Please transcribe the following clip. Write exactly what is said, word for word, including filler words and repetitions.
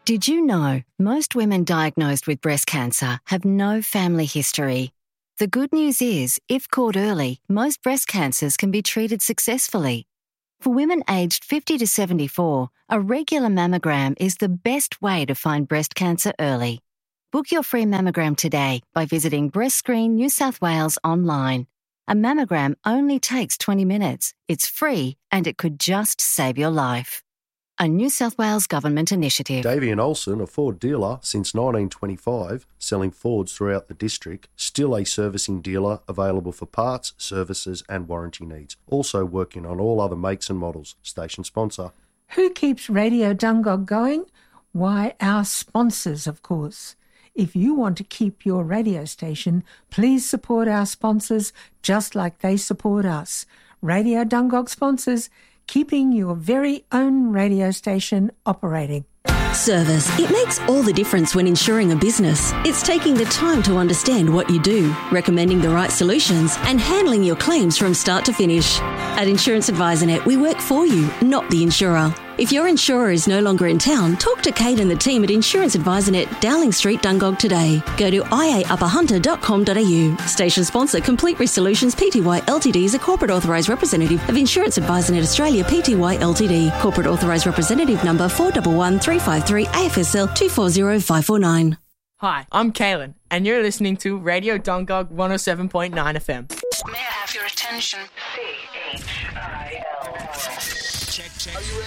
Did you know most women diagnosed with breast cancer have no family history? The good news is, if caught early, most breast cancers can be treated successfully. For women aged fifty to seventy-four, a regular mammogram is the best way to find breast cancer early. Book your free mammogram today by visiting Breast Screen New South Wales online. A mammogram only takes twenty minutes. It's free and it could just save your life. A New South Wales Government initiative. Davian Olsen, a Ford dealer since nineteen twenty-five, selling Fords throughout the district, still a servicing dealer available for parts, services and warranty needs. Also working on all other makes and models. Station sponsor. Who keeps Radio Dungog going? Why, our sponsors, of course. If you want to keep your radio station, please support our sponsors just like they support us. Radio Dungog sponsors, keeping your very own radio station operating. Service. It makes all the difference when insuring a business. It's taking the time to understand what you do, recommending the right solutions, and handling your claims from start to finish. At Insurance Advisor Net, we work for you, not the insurer. If your insurer is no longer in town, talk to Kate and the team at Insurance Advisor Net, Dowling Street, Dungog today. Go to i a upper hunter dot com dot a u. Station sponsor, Complete Risk Solutions Pty Ltd is a corporate authorised representative of Insurance Advisor Net Australia Pty Ltd. Corporate authorised representative number four one one three five three A F S L two four zero five four nine. Hi, I'm Kaylin, and you're listening to Radio Dungog one oh seven point nine F M. May I have your attention? C H I L. Check, check. Are you